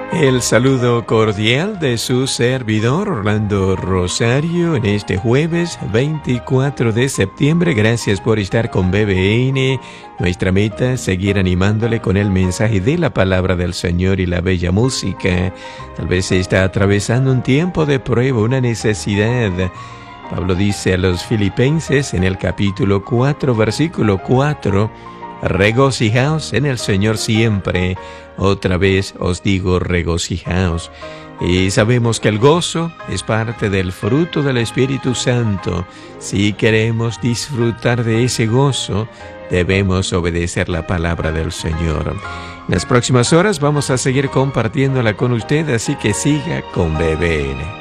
El saludo cordial de su servidor Orlando Rosario en este jueves 24 de septiembre. Gracias por estar con BBN. Nuestra meta es seguir animándole con el mensaje de la palabra del Señor y la bella música. Tal vez está atravesando un tiempo de prueba, una necesidad. Pablo dice a los filipenses en el capítulo 4, versículo 4: regocijaos en el Señor siempre. Otra vez os digo, regocijaos. Y sabemos que el gozo es parte del fruto del Espíritu Santo. Si queremos disfrutar de ese gozo, debemos obedecer la palabra del Señor. En las próximas horas vamos a seguir compartiéndola con usted, así que siga con BBN.